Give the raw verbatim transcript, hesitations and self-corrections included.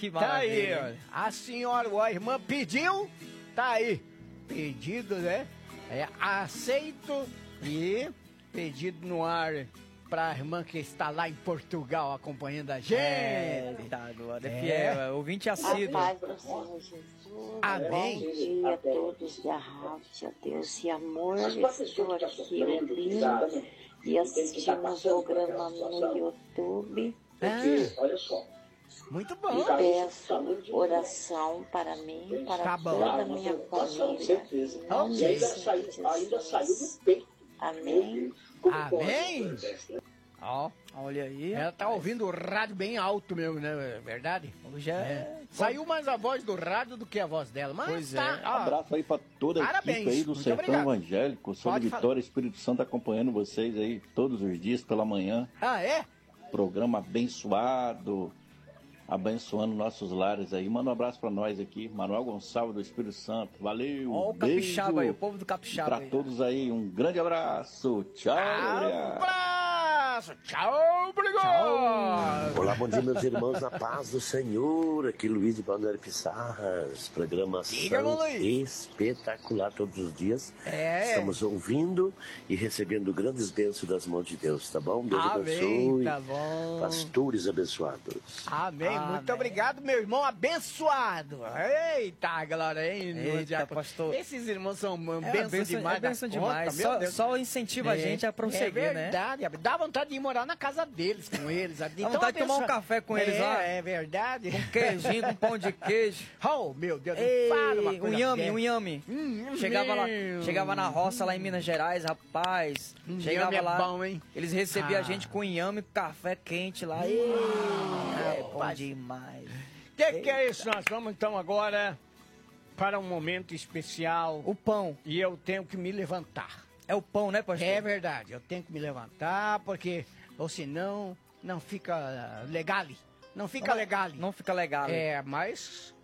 Que Tá aí, maravilha. ó. A senhora, ou a irmã pediu, tá aí. Pedido, né? É aceito e pedido no ar pra irmã que está lá em Portugal acompanhando a gente. É, tá, agora é É. fiel, é ouvinte A assíduo. paz do Senhor Jesus. Amém. Bom dia a todos da rádio. Deus e amor. Estou aqui ouvindo e assistindo o programa no YouTube. Ah, Olha só. muito E bom. peço oração para mim, para Tá bom. toda a minha Com família. certeza. Em nome E ainda de saiu, ainda saiu do peito. Amém. Amém. Ó, Olha aí. ela tá ouvindo o rádio bem alto mesmo, né? É verdade? Hoje é... É. Saiu mais a voz do rádio do que a voz dela. Mas Pois tá, é. ó, Abraço aí pra toda a Parabéns. equipe aí do Muito Sertão obrigado. Evangélico. Sou Pode de Vitória, Espírito Santo, acompanhando vocês aí todos os dias pela manhã. Ah, é? Programa abençoado, abençoando nossos lares aí. Manda um abraço pra nós aqui, Manuel Gonçalves do Espírito Santo. Valeu, Ó o beijo capixaba aí, o povo do capixaba pra aí. todos aí. Um grande abraço. Tchau. Gabriel. Abraço. Tchau, obrigado. Olá, bom dia, meus irmãos, na paz do Senhor. Aqui Luiz de Balneário Pissarras. Diga, Programação Luiz. espetacular todos os dias. É. Estamos ouvindo e recebendo grandes bênçãos das mãos de Deus, tá bom? Deus Amém, abençoe. tá bom. Pastores abençoados. Amém. Muito Amém. obrigado, meu irmão abençoado. Eita, galera, hein? Eita, Diácono. pastor. Esses irmãos são um, É benção benção, demais. é benção da conta, demais. meu Só, Deus. só incentiva a gente a prosseguir, é né? verdade. Dá vontade de ir morar na casa deles, com eles. Então, vontade de tomar um café com eles é, lá. É verdade. Com queijinho, com pão de queijo. Oh, meu Deus, não Ei, fala uma um coisa yame, dessa. um yame. Hum, Chegava lá, meu. chegava na roça lá em Minas Gerais, rapaz. Hum, chegava yame é lá, bom, hein? eles recebiam Ah. a gente com inhame, café quente lá. Ei, é bom rapaz. demais. Que que é isso? Nós vamos então agora para um momento especial O pão. e eu tenho que me levantar. É o pão, né, pastor? É verdade, eu tenho que me levantar porque ou senão não fica legale. Não fica Não- legale. Não fica legal. hein? É, mas